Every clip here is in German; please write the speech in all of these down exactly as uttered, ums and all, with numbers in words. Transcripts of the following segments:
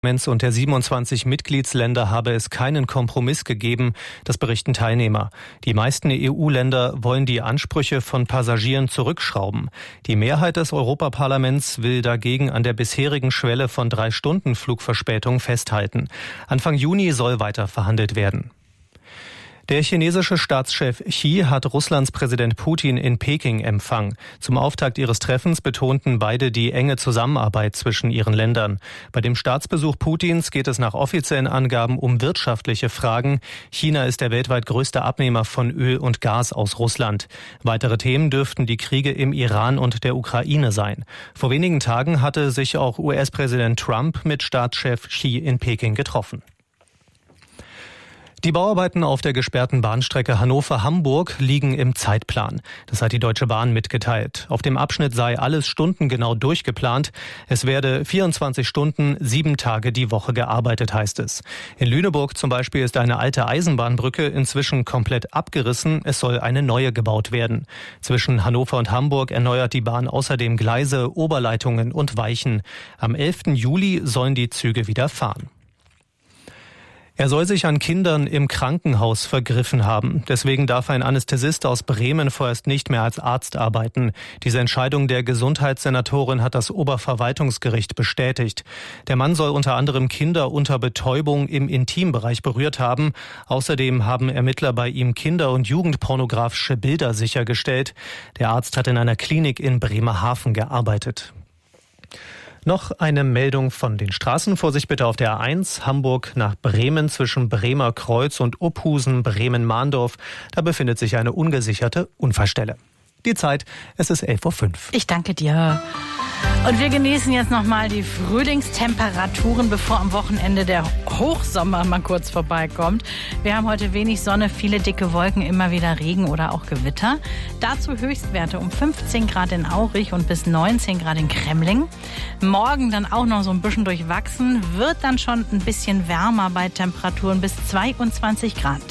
Und der siebenundzwanzig Mitgliedsländer habe es keinen Kompromiss gegeben, das berichten Teilnehmer. Die meisten E U-Länder wollen die Ansprüche von Passagieren zurückschrauben. Die Mehrheit des Europaparlaments will dagegen an der bisherigen Schwelle von drei Stunden Flugverspätung festhalten. Anfang Juni soll weiter verhandelt werden. Der chinesische Staatschef Xi hat Russlands Präsident Putin in Peking empfangen. Zum Auftakt ihres Treffens betonten beide die enge Zusammenarbeit zwischen ihren Ländern. Bei dem Staatsbesuch Putins geht es nach offiziellen Angaben um wirtschaftliche Fragen. China ist der weltweit größte Abnehmer von Öl und Gas aus Russland. Weitere Themen dürften die Kriege im Iran und der Ukraine sein. Vor wenigen Tagen hatte sich auch U S-Präsident Trump mit Staatschef Xi in Peking getroffen. Die Bauarbeiten auf der gesperrten Bahnstrecke Hannover-Hamburg liegen im Zeitplan. Das hat die Deutsche Bahn mitgeteilt. Auf dem Abschnitt sei alles stundengenau durchgeplant. Es werde vierundzwanzig Stunden, sieben Tage die Woche gearbeitet, heißt es. In Lüneburg zum Beispiel ist eine alte Eisenbahnbrücke inzwischen komplett abgerissen. Es soll eine neue gebaut werden. Zwischen Hannover und Hamburg erneuert die Bahn außerdem Gleise, Oberleitungen und Weichen. Am elften Juli sollen die Züge wieder fahren. Er soll sich an Kindern im Krankenhaus vergriffen haben. Deswegen darf ein Anästhesist aus Bremen vorerst nicht mehr als Arzt arbeiten. Diese Entscheidung der Gesundheitssenatorin hat das Oberverwaltungsgericht bestätigt. Der Mann soll unter anderem Kinder unter Betäubung im Intimbereich berührt haben. Außerdem haben Ermittler bei ihm Kinder- und jugendpornografische Bilder sichergestellt. Der Arzt hat in einer Klinik in Bremerhaven gearbeitet. Noch eine Meldung von den Straßen. Vorsicht bitte auf der A eins, Hamburg nach Bremen zwischen Bremer Kreuz und Uphusen, Bremen-Mahndorf. Da befindet sich eine ungesicherte Unfallstelle. Die Zeit, es ist elf Uhr fünf. Ich danke dir. Und wir genießen jetzt nochmal die Frühlingstemperaturen, bevor am Wochenende der Hochsommer mal kurz vorbeikommt. Wir haben heute wenig Sonne, viele dicke Wolken, immer wieder Regen oder auch Gewitter. Dazu Höchstwerte um fünfzehn Grad in Aurich und bis neunzehn Grad in Kremling. Morgen dann auch noch so ein bisschen durchwachsen, wird dann schon ein bisschen wärmer bei Temperaturen bis zweiundzwanzig Grad.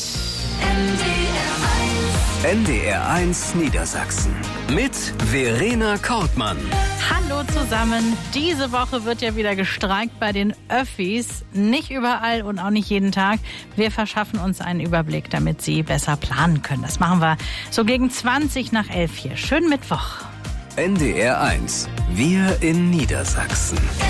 N D R eins Niedersachsen mit Verena Kortmann. Hallo zusammen. Diese Woche wird ja wieder gestreikt bei den Öffis. Nicht überall und auch nicht jeden Tag. Wir verschaffen uns einen Überblick, damit Sie besser planen können. Das machen wir so gegen zwanzig nach elf hier. Schönen Mittwoch. N D R eins. Wir in Niedersachsen.